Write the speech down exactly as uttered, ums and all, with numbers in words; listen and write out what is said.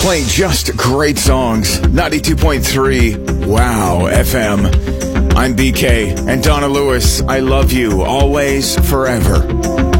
Playing just great songs. ninety-two point three, Wow, F M. I'm B K and Donna Lewis. I love you always, forever.